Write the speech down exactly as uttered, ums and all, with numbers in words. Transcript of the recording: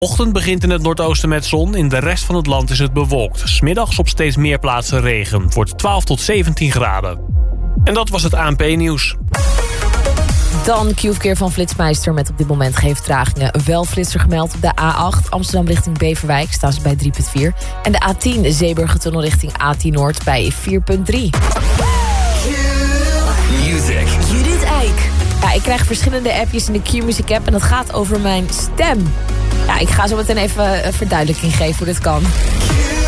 De ochtend begint in het noordoosten met zon. In de rest van het land is het bewolkt. 's Middags op steeds meer plaatsen regen. Het wordt twaalf tot zeventien graden. En dat was het A N P-nieuws. Dan Q-verkeer van Flitsmeister met op dit moment geen vertragingen. Wel flitser gemeld op de A acht Amsterdam richting Beverwijk staan ze bij drie komma vier. En de A tien Zeeburgertunnel richting A tien Noord bij vier komma drie. Music. Judith Eik. Ja, ik krijg verschillende appjes in de Q-Music app en dat gaat over mijn stem. Ja, ik ga zo meteen even een verduidelijking geven hoe dit kan.